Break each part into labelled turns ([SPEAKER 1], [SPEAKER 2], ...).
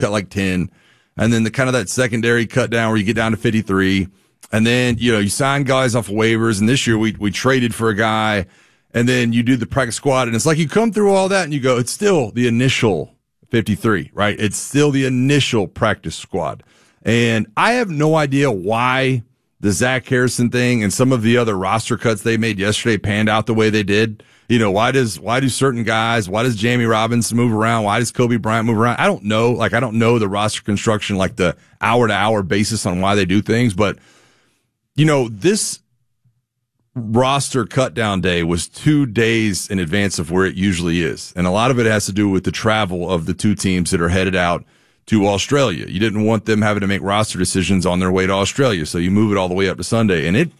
[SPEAKER 1] got like 10. And then the kind of that secondary cut down where you get down to 53. And then, you sign guys off waivers. And this year we traded for a guy. And then you do the practice squad. And it's like you come through all that and you go, it's still the initial 53, right? It's still the initial practice squad. And I have no idea why the Zach Harrison thing and some of the other roster cuts they made yesterday panned out the way they did. Why do certain guys, why does Jamie Robinson move around? Why does Kobe Bryant move around? I don't know. I don't know the roster construction, like the hour to hour basis on why they do things. But, this roster cut down day was 2 days in advance of where it usually is. And a lot of it has to do with the travel of the two teams that are headed out to Australia. You didn't want them having to make roster decisions on their way to Australia. So you move it all the way up to Sunday. And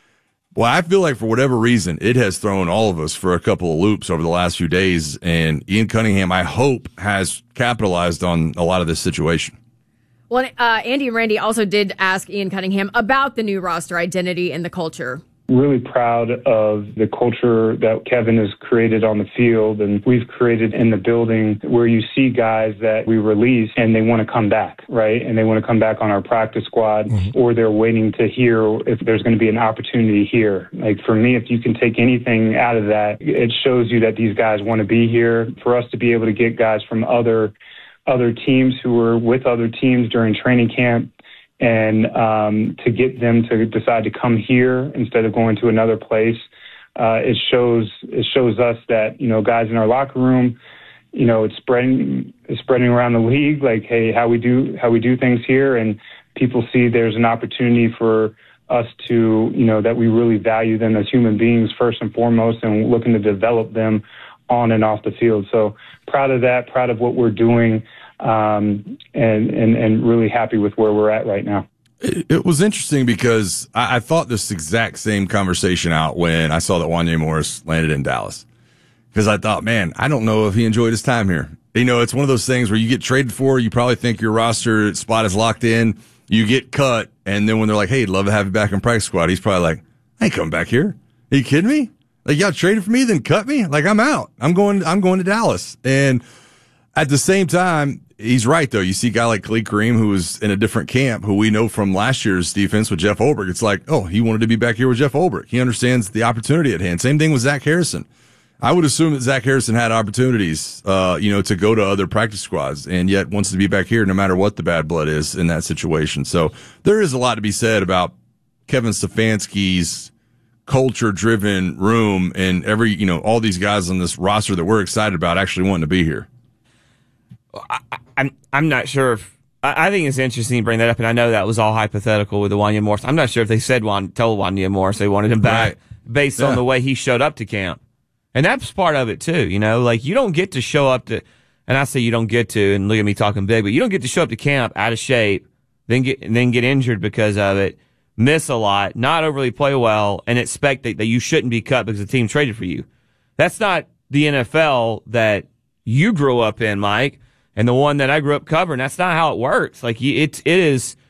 [SPEAKER 1] I feel like for whatever reason, it has thrown all of us for a couple of loops over the last few days. And Ian Cunningham, I hope, has capitalized on a lot of this situation.
[SPEAKER 2] Well, Andy and Randy also did ask Ian Cunningham about the new roster identity and the culture.
[SPEAKER 3] Really proud of the culture that Kevin has created on the field and we've created in the building, where you see guys that we release and they want to come back, right? And they want to come back on our practice squad, or they're waiting to hear if there's going to be an opportunity here. Like for me, if you can take anything out of that, it shows you that these guys want to be here. For us to be able to get guys from other teams who were with other teams during training camp, and to get them to decide to come here instead of going to another place, it shows us that, guys in our locker room, it's spreading around the league, like, hey, how we do things here, and people see there's an opportunity for us to, that we really value them as human beings first and foremost, and looking to develop them on and off the field. So proud of that, proud of what we're doing. And really happy with where we're at right now.
[SPEAKER 1] It was interesting because I thought this exact same conversation out when I saw that Wanya Morris landed in Dallas. Because I thought, man, I don't know if he enjoyed his time here. It's one of those things where you get traded for, you probably think your roster spot is locked in, you get cut, and then when they're like, hey, I'd love to have you back in practice squad, he's probably like, I ain't coming back here. Are you kidding me? Like, y'all traded for me, then cut me? Like, I'm out. I'm going to Dallas. And at the same time, he's right, though. You see a guy like Khalid Kareem, who was in a different camp, who we know from last year's defense with Jeff Ulbrich. It's like, oh, he wanted to be back here with Jeff Ulbrich. He understands the opportunity at hand. Same thing with Zach Harrison. I would assume that Zach Harrison had opportunities, to go to other practice squads, and yet wants to be back here no matter what the bad blood is in that situation. So there is a lot to be said about Kevin Stefanski's culture-driven room and all these guys on this roster that we're excited about actually wanting to be here.
[SPEAKER 4] I'm not sure if I think it's interesting to bring that up, and I know that was all hypothetical with the Wanya Morris. I'm not sure if they told Wanya Morris they wanted him back based on the way he showed up to camp, and that's part of it too. Like you don't get to show up to, and I say you don't get to, and look at me talking big, but you don't get to show up to camp out of shape, then get injured because of it, miss a lot, not overly play well, and expect that you shouldn't be cut because the team traded for you. That's not the NFL that you grew up in, Mike. And the one that I grew up covering, that's not how it works. Like it is